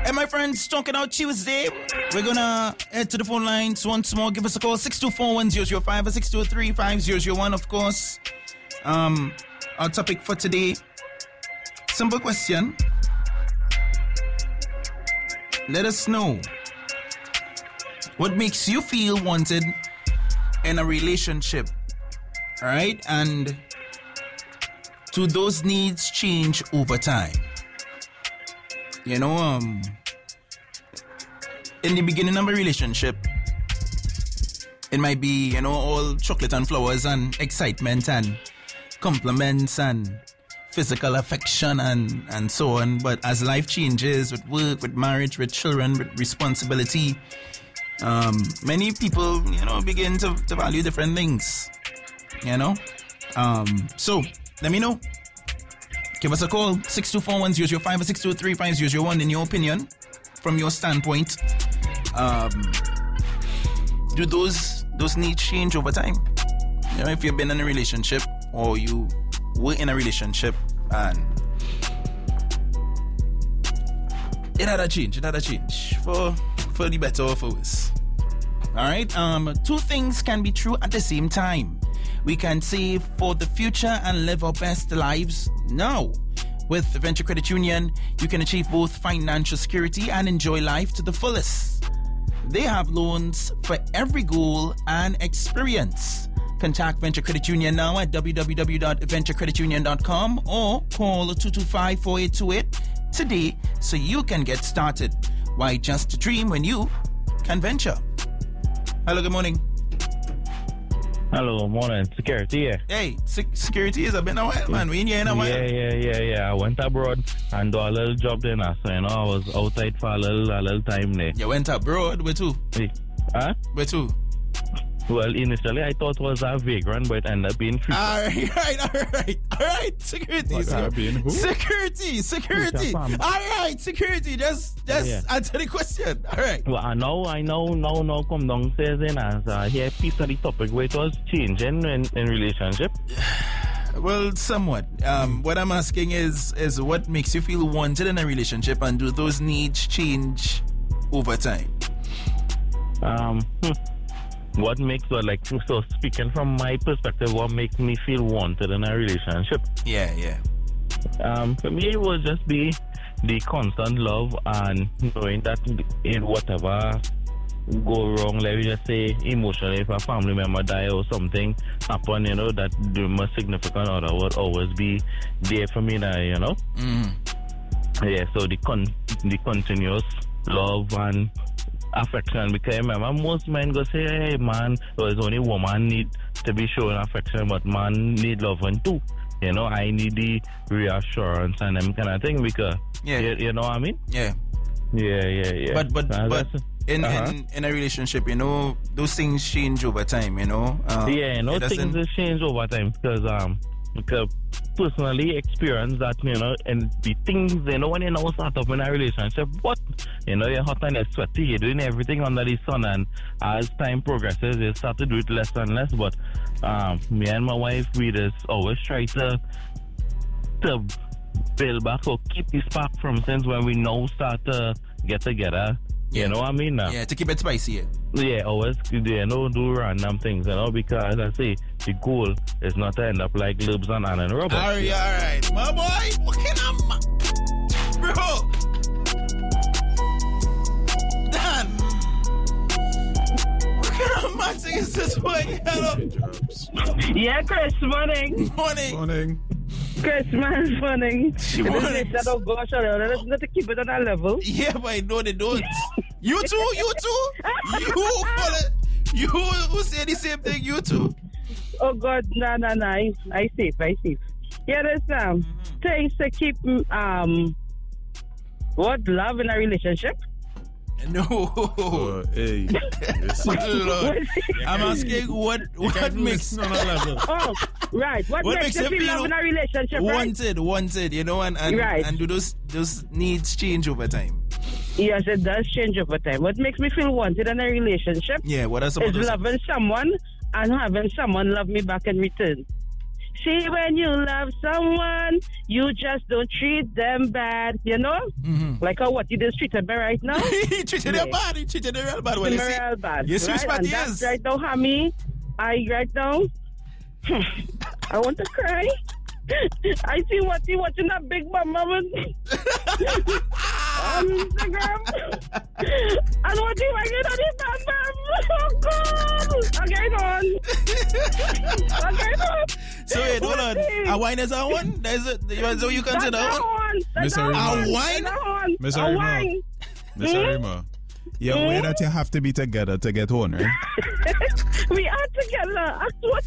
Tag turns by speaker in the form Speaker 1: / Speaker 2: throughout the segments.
Speaker 1: Hey, my friends, talking out Tuesday. We're gonna head to the phone lines once more. Give us a call, 624-1005 or 623-5001, of course. Our topic for today, simple question. Let us know what makes you feel wanted in a relationship, all right? And do those needs change over time? You know, in the beginning of a relationship, it might be, you know, all chocolate and flowers and excitement and compliments and physical affection and so on. But as life changes with work, with marriage, with children, with responsibility, many people, you know, begin to value different things, you know. So let me know. Give us a call, 624-1005 or 623-5001, in your opinion, from your standpoint. Do those needs change over time? You know, if you've been in a relationship or you were in a relationship and it had a change for the better or for worse. Alright, two things can be true at the same time. We can save for the future and live our best lives now. With Venture Credit Union, you can achieve both financial security and enjoy life to the fullest. They have loans for every goal and experience. Contact Venture Credit Union now at www.venturecreditunion.com or call 225-4828 today so you can get started. Why just dream when you can venture? Hello, good morning.
Speaker 2: Hello, morning. Security, yeah.
Speaker 1: Hey, security is a bit in a while, man. We in here in a while.
Speaker 2: Yeah. I went abroad and do a little job there now. So, you know, I was outside for a little time there.
Speaker 1: You went abroad? With who?
Speaker 2: Huh?
Speaker 1: With who?
Speaker 2: Well, initially I thought it was a vagrant, but it ended up being free.
Speaker 1: All right. Security. Security. All right, security. Just answer the question. All right.
Speaker 2: Well, I know. Come downstairs and answer. Here, piece of the topic where it was changing in relationship.
Speaker 1: Well, somewhat. What I'm asking is what makes you feel wanted in a relationship, and do those needs change over time?
Speaker 2: What makes, so speaking from my perspective, what makes me feel wanted in a relationship?
Speaker 1: Yeah.
Speaker 2: For me, it would just be the constant love and knowing that in whatever go wrong, let me just say emotionally, if a family member die or something happen, you know, that my significant other would always be there for me now, you know? Yeah, so the continuous love and affection, because remember most men go say, hey man, there's only woman need to be showing affection, but man need loving too. You know, I need the reassurance and them kind of thing, because you know what I mean? Yeah. But in a relationship, you know, those things change over time, you know. Things change over time because personally experience that, you know, and the things, you know, when you know start up in a relationship, what, you know, you're hot and you're sweaty, you're doing everything under the sun, and as time progresses, you start to do it less and less. But me and my wife, we just always try to build back or keep the spark from since when we now start to get together. You know what I mean?
Speaker 1: Yeah, to keep it spicy.
Speaker 2: Yeah, always, you know, do random things, you know, because as I say, the goal is not to end up like Lubes and Ann and Robert.
Speaker 1: All right. My boy, what can I... Bro! Dan! What kind of magic is this boy? Hello?
Speaker 3: Yeah, Chris, morning. Chris, man, morning. Oh gosh, let's not keep it on that level.
Speaker 1: Yeah, but I know they don't. You too? You who say the same thing, you too?
Speaker 3: Oh God, no. I safe. Yeah, there's things to keep love in a relationship.
Speaker 1: No.
Speaker 4: Hey.
Speaker 1: I'm asking what makes
Speaker 3: Oh, right. What makes you feel love in a relationship?
Speaker 1: Wanted, you know, and do those needs change over time?
Speaker 3: Yes, it does change over time. What makes me feel wanted in a relationship?
Speaker 1: Yeah, what are some of those?
Speaker 3: Is loving someone and having someone love me back in return. See, when you love someone, you just don't treat them bad, you know?
Speaker 1: Mm-hmm.
Speaker 3: Like how what you just treated me right now?
Speaker 1: He treated you bad. He treated you real bad. Well,
Speaker 3: real bad.
Speaker 1: Yes,
Speaker 3: right? And that's right now, Hammy. Right now, I want to cry. I see what you watching that big mama on Instagram. And what you watching on the bam. Oh God! Again on.
Speaker 1: So wait, hold on. A wine is a one? That's what you consider one?
Speaker 4: Miss
Speaker 1: A wine?
Speaker 4: Miss Arima. Miss Arima. Yeah, way that you have to be together to get one, right?
Speaker 3: We are together.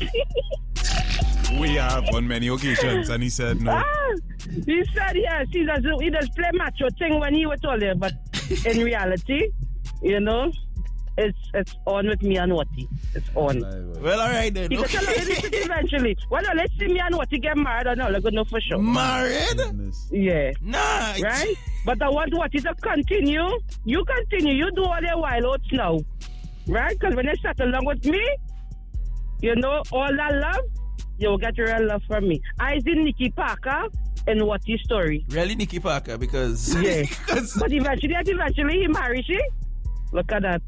Speaker 4: We have on many occasions, and he said no.
Speaker 3: He said yes. He does play macho thing when he was older, but in reality, you know, it's on with me and Watty. It's on.
Speaker 1: Well, all right then.
Speaker 3: He can tell us eventually. Well, let's see me and Watty get married or no. Let's go know for sure.
Speaker 1: Married?
Speaker 3: Yeah.
Speaker 1: Nah.
Speaker 3: Right? But I want Watty to continue. You continue. You do all your wild oats now. Right? Because when you settle along with me, you know, all that love, you'll get real love from me. I see Nikki Parker in Watty's story.
Speaker 1: Really, Nikki Parker? Because...
Speaker 3: Yeah. But eventually he married, she? Look at that.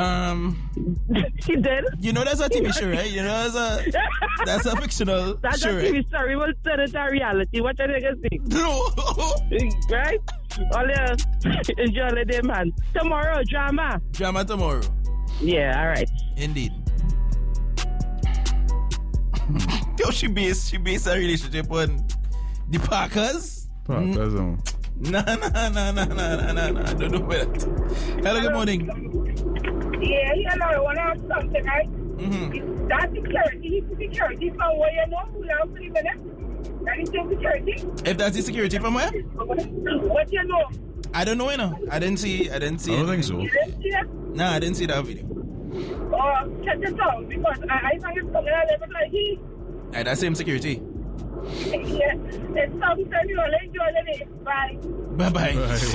Speaker 3: He did.
Speaker 1: You know that's a TV show, right? You know that's a fictional
Speaker 3: that's
Speaker 1: show,
Speaker 3: a TV story. We'll turn it to reality. What are you going to see?
Speaker 1: No.
Speaker 3: Right? All you enjoy the day, man. Tomorrow, drama.
Speaker 1: Drama tomorrow.
Speaker 3: Yeah, all right.
Speaker 1: Indeed. Yo, she based a relationship on the Parkers.
Speaker 4: Parkers,
Speaker 1: No. I don't know where that. Hello, good morning.
Speaker 3: Yeah, you know, I want to have something, right?
Speaker 1: Mm-hmm.
Speaker 3: That's security. Security from where you know, who else in a minute? That is security.
Speaker 1: If that's the security from where?
Speaker 3: What you know?
Speaker 1: I don't know, you know. I didn't see
Speaker 4: I don't think so.
Speaker 3: You didn't see it?
Speaker 1: Nah, I didn't see that video.
Speaker 3: Oh, check it out, because I think it's coming out of like he.
Speaker 1: That's same security.
Speaker 3: Yeah, it's something you will enjoy it. Bye.
Speaker 1: Bye-bye.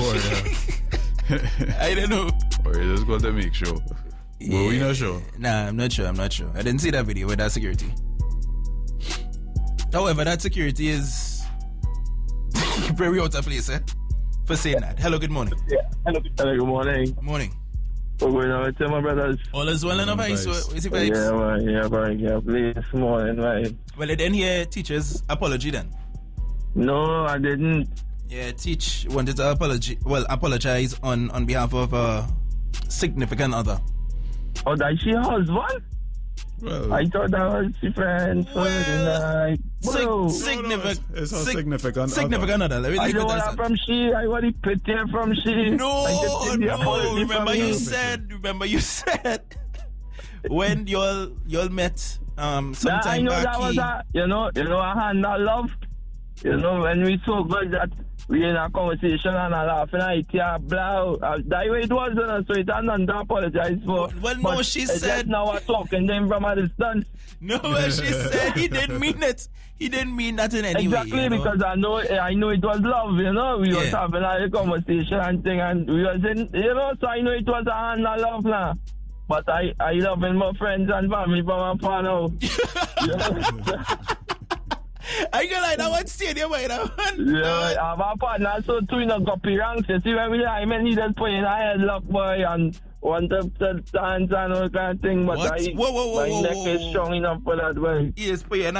Speaker 1: I don't know.
Speaker 4: Or you just got to make sure. Yeah. Were we not sure?
Speaker 1: Nah, I'm not sure. I didn't see that video with that security. However, that security is very out of place, for saying that. Hello, good morning.
Speaker 2: Yeah. Hello, good morning.
Speaker 1: Morning.
Speaker 2: What's going on with you, my brothers?
Speaker 1: All is well in a vice. Is it vibes?
Speaker 2: Yeah, please, this morning, right?
Speaker 1: Well, I didn't hear teacher's apology then.
Speaker 2: No, I didn't.
Speaker 1: Yeah, Teach wanted to apologize on behalf of a significant other.
Speaker 2: Oh, that she husband?
Speaker 4: Well,
Speaker 2: I thought that was different for the night.
Speaker 1: Significant other. Let me
Speaker 2: I don't want from she. I want to pity from she.
Speaker 1: No. Remember you said when y'all met sometime
Speaker 2: I know
Speaker 1: back.
Speaker 2: That was a hand of love. You know, when we so good that we in a conversation and a laughing at it, blah. That way it was, so it had nothing to apologize for.
Speaker 1: Well, no, she said...
Speaker 2: now we're talking to him from a distance.
Speaker 1: No, she said he didn't mean it. He didn't mean that in any way.
Speaker 2: Exactly, because I know it was love, you know. We was having a conversation and thing, and we was in, you know, so I know it was a hand of love now. But I love my friends and family from afar now.
Speaker 1: I go like that one stadium right now.
Speaker 2: Yeah, I have a partner so too in a copy ranks. You see when we I mean he just put in a headlock boy and want to dance and all kind of thing, but
Speaker 1: my neck
Speaker 2: is strong enough for that way.
Speaker 1: He is putting